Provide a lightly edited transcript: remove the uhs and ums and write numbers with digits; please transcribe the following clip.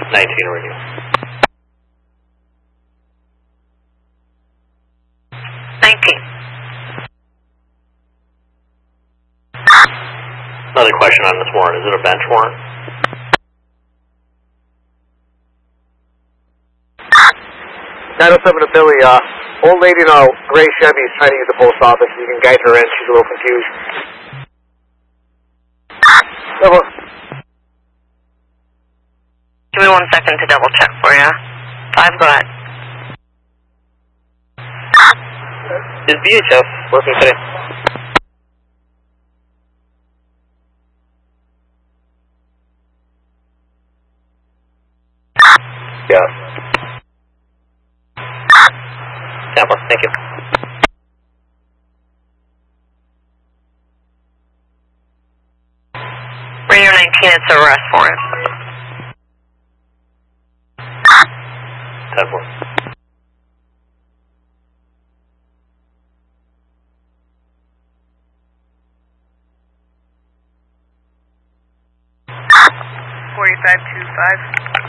19 radio. Another question on this warrant. Is it a bench warrant? To Billy, old lady in a gray Chevy is trying to use the post office. You can guide her in. She's a little confused. Over. Give me 1 second to double check for you. 5, go ahead. Is BHF working today? Yes. Tampa, thank you. Radio 19, it's a arrest warrant. 10-4. $4525.